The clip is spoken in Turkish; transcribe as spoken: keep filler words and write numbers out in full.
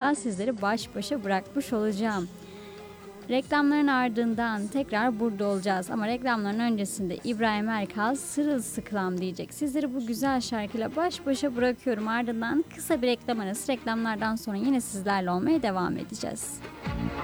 daha sizleri baş başa bırakmış olacağım. Reklamların ardından tekrar burada olacağız ama reklamların öncesinde İbrahim Erkal Sırılsıklam diyecek. Sizleri bu güzel şarkıyla baş başa bırakıyorum. Ardından kısa bir reklam arası, reklamlardan sonra yine sizlerle olmaya devam edeceğiz.